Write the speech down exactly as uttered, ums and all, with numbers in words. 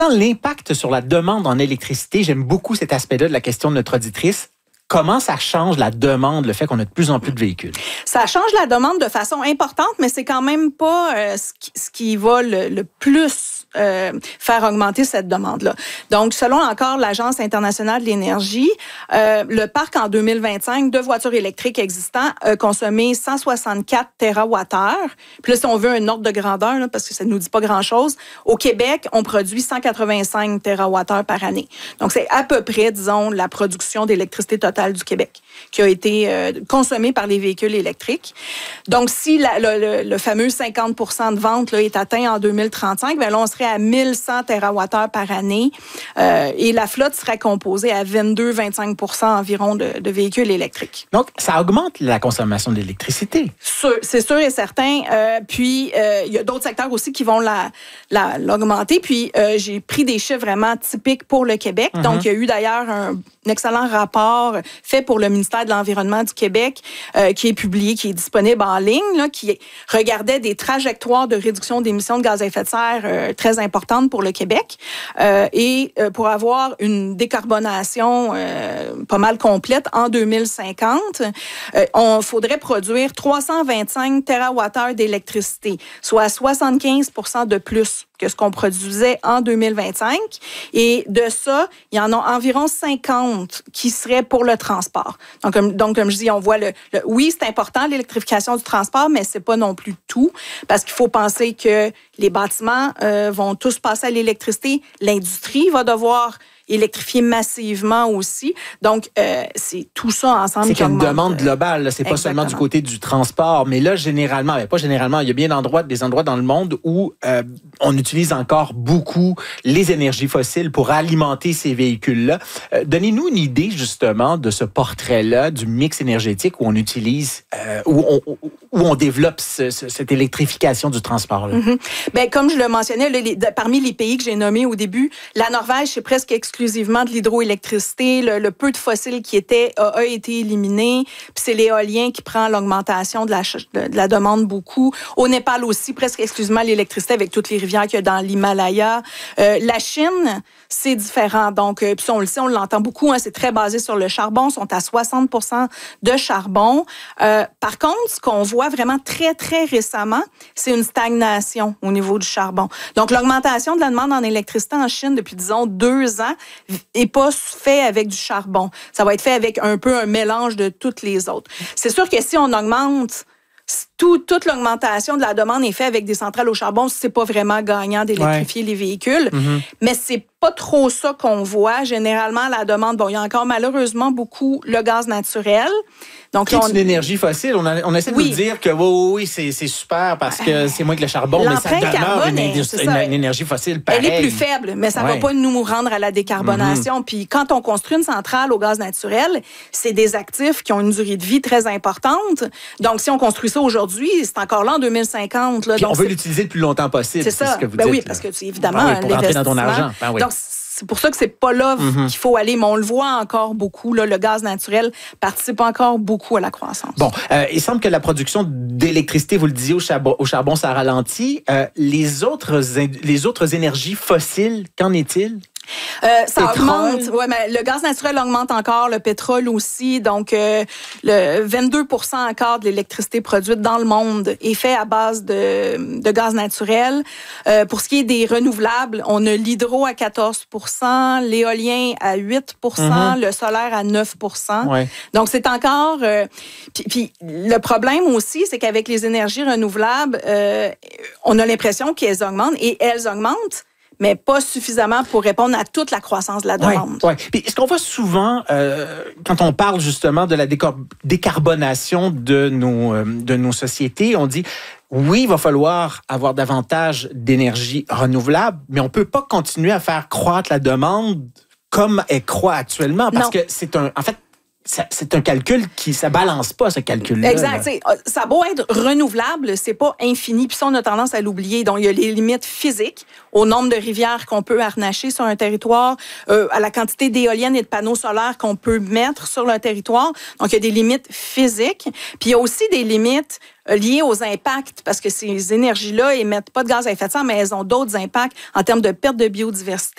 L'impact sur la demande en électricité, j'aime beaucoup cet aspect-là de la question de notre auditrice. Comment ça change la demande, le fait qu'on a de plus en plus de véhicules? Ça change la demande de façon importante, mais c'est quand même pas euh, ce, qui, ce qui va le, le plus euh, faire augmenter cette demande-là. Donc, selon encore l'Agence internationale de l'énergie, euh, le parc en deux mille vingt-cinq de voitures électriques existants a consommé cent soixante-quatre térawattheures. Puis là, si on veut un ordre de grandeur, là, parce que ça ne nous dit pas grand-chose, au Québec, on produit cent quatre-vingt-cinq térawattheures par année. Donc, c'est à peu près, disons, la production d'électricité totale du Québec qui a été euh, consommée par les véhicules électriques. Donc, si la, le, le, le fameux cinquante pour cent de vente là, est atteint en deux mille trente-cinq, bien là, on serait à mille cent térawattheures par année euh, et la flotte serait composée à vingt-deux à vingt-cinq pour cent environ de, de véhicules électriques. Donc, ça augmente la consommation d'électricité. Sûr, c'est sûr et certain. Euh, puis, euh, il y a d'autres secteurs aussi qui vont la, la, l'augmenter. Puis, euh, j'ai pris des chiffres vraiment typiques pour le Québec. Mm-hmm. Donc, il y a eu d'ailleurs un, un excellent rapport fait pour le ministère de l'Environnement du Québec euh, qui est publié, qui est disponible en ligne, là, qui regardait des trajectoires de réduction d'émissions de gaz à effet de serre euh, très importantes pour le Québec. Euh, et euh, pour avoir une décarbonation euh, pas mal complète en deux mille cinquante, euh, on faudrait produire trois cent vingt-cinq térawattheures d'électricité, soit soixante-quinze pour cent de plus que ce qu'on produisait en deux mille vingt-cinq. Et de ça, il y en a environ cinquante qui seraient pour le transport. Donc, comme, donc, comme je dis, on voit le, le oui, c'est important, l'électrification du transport, mais c'est pas non plus tout, parce qu'il faut penser que les bâtiments euh, vont tous passer à l'électricité. L'industrie va devoir électrifier massivement aussi. Donc, euh, c'est tout ça ensemble. C'est qu'il y a une demande globale. Là. C'est Exactement. Pas seulement du côté du transport. Mais là, généralement, mais pas généralement, il y a bien d'endroits, des endroits dans le monde où euh, on utilise encore beaucoup les énergies fossiles pour alimenter ces véhicules-là. Euh, donnez-nous une idée, justement, de ce portrait-là, du mix énergétique où on utilise, euh, où, on, où on développe ce, ce, cette électrification du transport-là. Mm-hmm. Bien, comme je le mentionnais, là, les, de, parmi les pays que j'ai nommés au début, la Norvège, c'est presque exclusivement exclusivement de l'hydroélectricité. Le, le peu de fossiles qui était a, a été éliminé. Puis c'est l'éolien qui prend l'augmentation de la, de, de la demande beaucoup. Au Népal aussi, presque exclusivement l'électricité avec toutes les rivières qu'il y a dans l'Himalaya. Euh, la Chine, c'est différent. Donc, euh, puis on le sait, on l'entend beaucoup, hein, c'est très basé sur le charbon. Ils sont à soixante pour cent de charbon. Euh, par contre, ce qu'on voit vraiment très, très récemment, c'est une stagnation au niveau du charbon. Donc, l'augmentation de la demande en électricité en Chine depuis, disons, deux ans, n'est pas fait avec du charbon. Ça va être fait avec un peu un mélange de toutes les autres. C'est sûr que si on augmente, tout, toute l'augmentation de la demande est faite avec des centrales au charbon, c'est pas vraiment gagnant d'électrifier ouais. les véhicules. Mm-hmm. Mais c'est pas trop ça qu'on voit. Généralement, la demande, bon, il y a encore malheureusement beaucoup le gaz naturel. Donc, qui est on... une énergie fossile. On, a, on essaie oui. de nous dire que oui, oui, c'est, c'est super parce que c'est moins que le charbon, mais ça demeure une, est, une, une énergie fossile pareille. Elle est plus faible, mais ça ne ouais. va pas nous rendre à la décarbonation. Mm-hmm. Puis quand on construit une centrale au gaz naturel, c'est des actifs qui ont une durée de vie très importante. Donc, si on construit ça aujourd'hui, c'est encore là en deux mille cinquante. Là, Puis donc on veut l'utiliser le plus longtemps possible. C'est ça. C'est ce que vous ben dites. Oui, parce que évidemment, ben oui, pour rentrer dans ton argent. Ben oui. Donc, c'est pour ça que c'est pas là mm-hmm. qu'il faut aller, mais on le voit encore beaucoup. Là, le gaz naturel participe encore beaucoup à la croissance. Bon, euh, il semble que la production d'électricité, vous le disiez, au charbon, au charbon ça ralentit. Euh, les autres, les autres énergies fossiles, qu'en est-il? Euh, ça pétrole. augmente. Ouais, mais le gaz naturel augmente encore, le pétrole aussi. Donc, euh, le vingt-deux pour cent encore de l'électricité produite dans le monde est fait à base de, de gaz naturel. Euh, pour ce qui est des renouvelables, on a l'hydro à quatorze pour cent, l'éolien à huit pour cent, mm-hmm. le solaire à neuf pour cent. Ouais. Donc, c'est encore... Euh, puis, puis, le problème aussi, c'est qu'avec les énergies renouvelables, euh, on a l'impression qu'elles augmentent et elles augmentent, mais pas suffisamment pour répondre à toute la croissance de la demande. Oui, oui. Puis, ce qu'on voit souvent, euh, quand on parle justement de la décar- décarbonation de nos, euh, de nos sociétés, on dit, oui, il va falloir avoir davantage d'énergie renouvelable, mais on ne peut pas continuer à faire croître la demande comme elle croît actuellement, parce non. que c'est un... En fait, c'est un calcul qui, ça balance pas, ce calcul-là. Exact. Là. Ça a beau être renouvelable, c'est pas infini. Puis ça, on a tendance à l'oublier. Donc, il y a les limites physiques au nombre de rivières qu'on peut harnacher sur un territoire, euh, à la quantité d'éoliennes et de panneaux solaires qu'on peut mettre sur le territoire. Donc, il y a des limites physiques. Puis, il y a aussi des limites liées aux impacts, parce que ces énergies-là émettent pas de gaz à effet de serre, mais elles ont d'autres impacts en termes de perte de biodiversité.